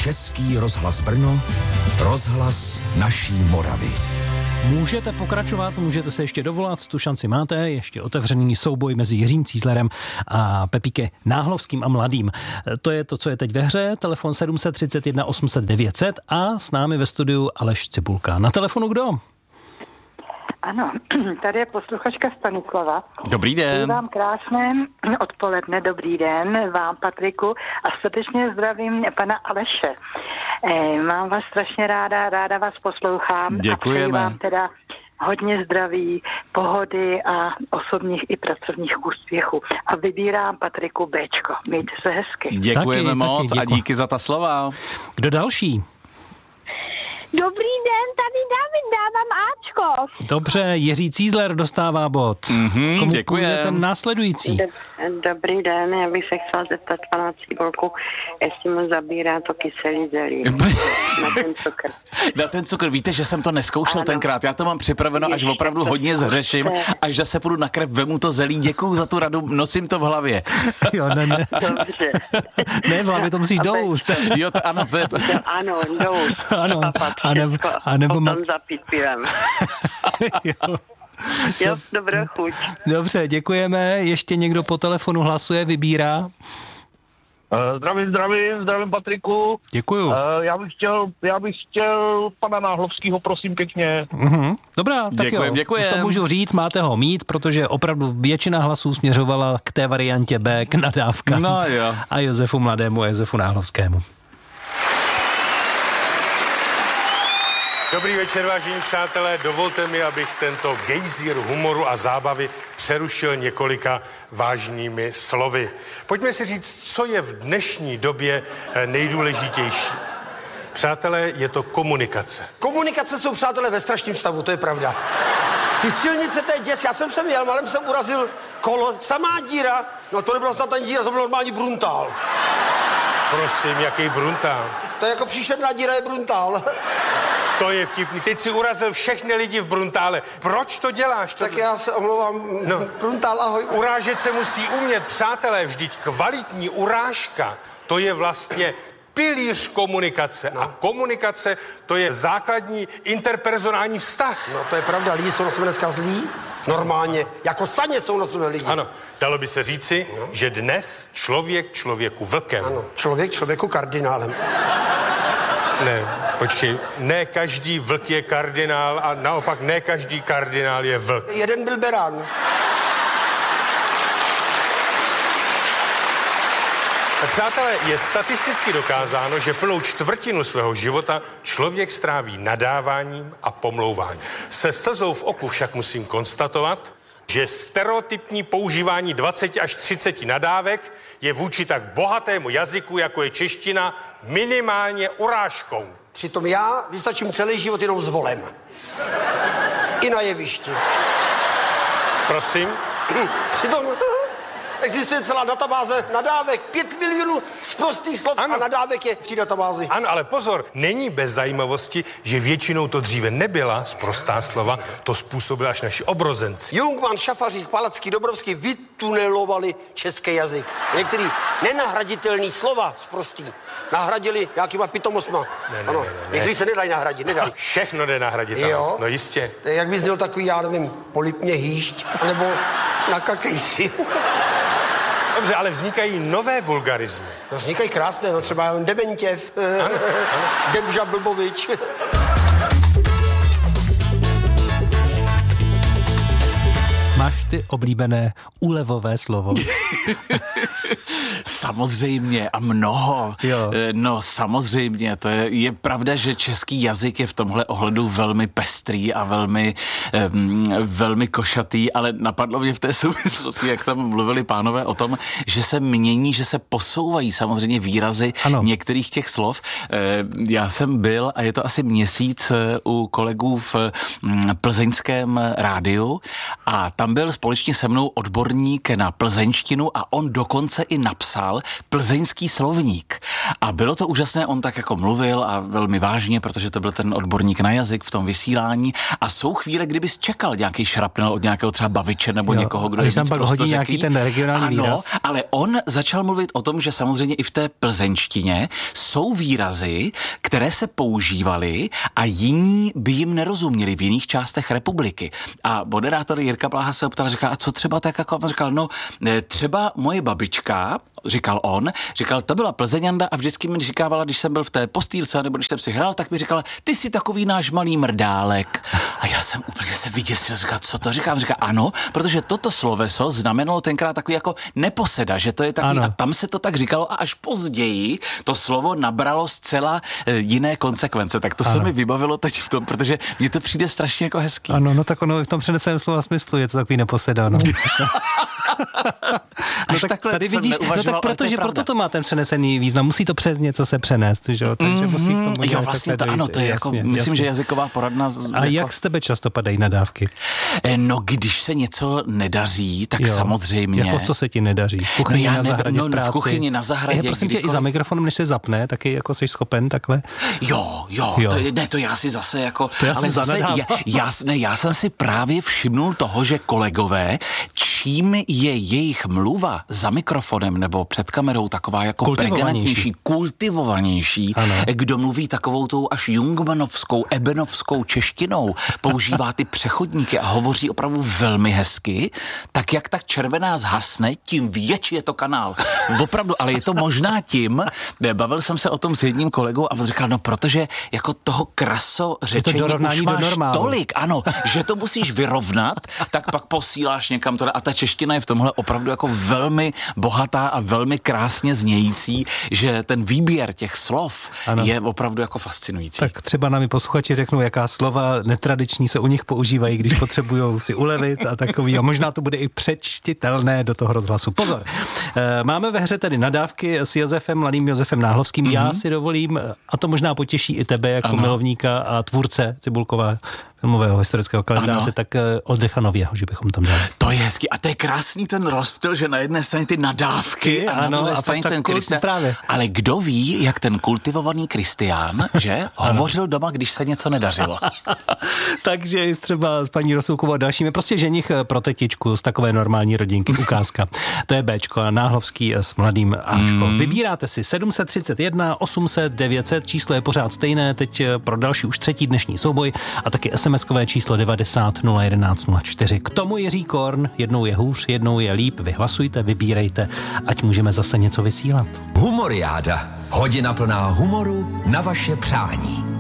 Český rozhlas Brno, rozhlas naší Moravy. Můžete pokračovat, můžete se ještě dovolat, tu šanci máte, ještě otevřený souboj mezi Jiřím Cízlerem a Pepíke Náhlovským a Mladým. To je to, co je teď ve hře, telefon 731 800 900 a s námi ve studiu Aleš Cibulka. Na telefonu kdo? Ano, tady je posluchačka z Paniklova. Dobrý den. Přeji vám krásné odpoledne, dobrý den vám, Patriku, a srdečně zdravím pana Aleše. Mám vás strašně ráda vás poslouchám. Děkujeme. A přeji vám teda hodně zdraví, pohody a osobních i pracovních úspěchů. A vybírám, Patriku, Bčko. Mějte se hezky. Děkujeme moc taky a díky za ta slova. Kdo další? Dobrý den, tady David, dávám Ačko. Dobře, Jiří Cízler dostává bod. Komu děkujem. půjde ten následující? Dobrý den, já bych se chtěla zeptat pana Cibulku, jestli mu zabírá to kyselý zelí na ten cukr. Na ten cukr, víte, že jsem to neskoušel tenkrát, já to mám připraveno, až opravdu hodně zhřeším, až zase půjdu na krev, vemu to zelí, děkuju za tu radu, nosím to v hlavě. Jo, ne. Dobře. Ne, v hlavě to musíš doust. Jo, ano, Ano, doust. Ano, a nebo potom zapít pivem. Jo, dobrou chuť. Dobře, děkujeme. Ještě někdo po telefonu hlasuje, vybírá? Zdravím Patriku. Děkuju. Já bych chtěl pana Náhlovskýho, prosím pěkně. Dobrá, tak Děkujem. Už to můžu říct, máte ho mít, protože opravdu většina hlasů směřovala k té variantě B, k nadávkám. No jo. A Josefu Mladému a Josefu Náhlovskému. Dobrý večer, vážení přátelé. Dovolte mi, abych tento gejzír humoru a zábavy přerušil několika vážnými slovy. Pojďme si říct, co je v dnešní době nejdůležitější. Přátelé, je to komunikace. Komunikace jsou, přátelé, ve strašném stavu, to je pravda. Ty silnice, to je děs. Já jsem sem jel, malem jsem urazil kolo, samá díra. No to nebyla snad ani díra, to byl normální bruntál. Prosím, jaký bruntál? To je jako příšerná díra, je bruntál. To je vtipný. Teď si urazil všechny lidi v Bruntále. Proč to děláš? Tak já se omlouvám. No. Bruntál, ahoj. Urážet se musí umět, přátelé. Vždyť kvalitní urážka, to je vlastně pilíř komunikace. No. A komunikace, to je základní interpersonální vztah. No to je pravda, lidi jsou na sebe dneska zlí. Normálně, jako saně jsou na sebe lidi. Ano, dalo by se říci, že dnes člověk člověku vlkem. Ano, člověk člověku kardinálem. Ne, počkej, ne každý vlk je kardinál a naopak ne každý kardinál je vlk. Jeden byl berán. Přátelé, je statisticky dokázáno, že plnou čtvrtinu svého života člověk stráví nadáváním a pomlouváním. Se slzou v oku však musím konstatovat, že stereotypní používání 20 až 30 nadávek je vůči tak bohatému jazyku, jako je čeština, minimálně urážkou. Přitom já vystačím celý život jenom s volem. I na jevišti. Prosím? Přitom existuje celá databáze nadávek. 5 milionů sprostých slov a nadávek je v té databázi. Ano, ale pozor, není bez zajímavosti, že většinou to dříve nebyla sprostá slova, to způsobili až naši obrozenci. Jungmann, Šafařík, Palacký, Dobrovský vytunelovali český jazyk. Některý nenahraditelný slova sprostý nahradili nějakýma pitomostma. Ne. Některý se nedají nahradit, nedají. Všechno jde nahradit. Jo? No jistě. Jak by zněl takový, já nevím, polipně hýšť, nebo nakakej si. Dobře, ale vznikají nové vulgarizmy. No vznikají krásné, no třeba Dementěv, Debža Blbovič. Máš ty oblíbené úlevové slovo? Samozřejmě a mnoho. Jo. No samozřejmě, to je pravda, že český jazyk je v tomhle ohledu velmi pestrý a velmi košatý, ale napadlo mě v té souvislosti, jak tam mluvili pánové o tom, že se mění, že se posouvají samozřejmě výrazy některých těch slov. Já jsem byl, a je to asi měsíc, u kolegů v plzeňském rádiu a tam byl společně se mnou odborník na plzeňštinu a on dokonce i napsal plzeňský slovník. A bylo to úžasné, on tak jako mluvil a velmi vážně, protože to byl ten odborník na jazyk v tom vysílání a jsou chvíle, kdybys čekal nějaký šrapnel od nějakého třeba baviče nebo někoho, kdo je víc prostořeký. Nějaký ten regionální výraz. Ale on začal mluvit o tom, že samozřejmě i v té plzeňštině jsou výrazy, které se používaly a jiní by jim nerozuměli v jiných částech republiky. A moderátor Jirka Bláha se optal, říká, a co třeba tak jako, on říkal, no třeba moje babička, říkal on, to byla Plzeňanda a vždycky mi říkávala, když jsem byl v té postýlce, nebo když jsem si hrál, tak mi říkala, ty jsi takový náš malý mrdálek. A já jsem úplně se vyděsil, říkal, co to říkám? Říká, ano, protože toto sloveso znamenalo tenkrát takový jako neposeda, že to je takový, a tam se to tak říkalo a až později to slovo nabralo zcela jiné konsekvence. Tak to se mi vybavilo teď v tom, protože mně to přijde strašně jako hezký. Ano, no tak ono v tom přeneseném slova smyslu je to takový neposeda, no. Až no, tak tady vidíš, no tak protože proto to má ten přenesený význam, musí to přes něco se přenést, že jo, takže musí k tomu jo, vlastně to, ano, to je jasně, jako, myslím, že jazyková poradna. A jako... jak z tebe často padají nadávky? No, když se něco nedaří, tak samozřejmě. Jako co se ti nedaří? V kuchyni na zahradě, v práci? V kuchyni na zahradě. Prosím tě, i za mikrofonem, než se zapne, taky jako jsi schopen takhle? Jo. To já si zase jako, ale zase já jsem si právě všimnul toho, že kolegové, čím je jejich mluva za mikrofonem nebo před kamerou taková jako pregnantnější, kultivovanější, kdo mluví takovou tou až jungmanovskou, ebenovskou češtinou, používá ty přechodníky a hovoří opravdu velmi hezky, tak jak tak červená zhasne, tím větší je to kanál. Opravdu, ale je to možná tím, bavil jsem se o tom s jedním kolegou a on říkal, no protože jako toho krasořečení už máš tolik, ano, že to musíš vyrovnat, tak pak posíláš někam to a ta čeština je v tomhle opravdu jako velmi bohatá a velmi krásně znějící, že ten výběr těch slov je opravdu jako fascinující. Tak třeba nám posluchači řeknou, jaká slova netradiční se u nich používají, když potřebujou si ulevit a takový. A možná to bude i přečtitelné do toho rozhlasu. Pozor, máme ve hře tedy nadávky s Josefem, mladým Josefem Náhlovským. Já si dovolím, a to možná potěší i tebe jako milovníka a tvůrce Cibulkova filmového historického kalendáře, tak Oldřicha Nověho, že bychom tam dali. To je hezky. A to je krásný ten rozptyl, že na jedné straně ty nadávky a na druhé straně ten Kristián. Ale kdo ví, jak ten kultivovaný Kristián, že hovořil doma, když se něco nedařilo. Takže třeba s paní Rosoukovou a dalšími, prostě ženich pro tetičku z takové normální rodinky, ukázka. To je Bčko a Náhlovský s mladým Ačko. Vybíráte si 731 800 900, číslo je pořád stejné, teď pro další už třetí dnešní souboj a taky SMS-kové číslo 90 011 04. K tomu Jiří Korn, jednou je hůř, jednou je líp, vy hlasujte, vybírejte, ať můžeme zase něco vysílat. Humoriáda, hodina plná humoru na vaše přání.